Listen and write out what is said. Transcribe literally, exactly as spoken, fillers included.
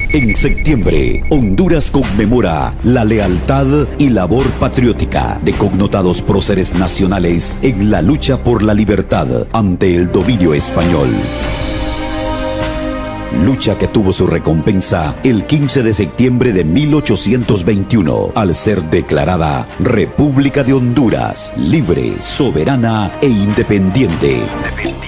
En septiembre, Honduras conmemora la lealtad y labor patriótica de connotados próceres nacionales en la lucha por la libertad ante el dominio español. Lucha que tuvo su recompensa el quince de septiembre de mil ochocientos veintiuno al ser declarada República de Honduras, libre, soberana e independiente.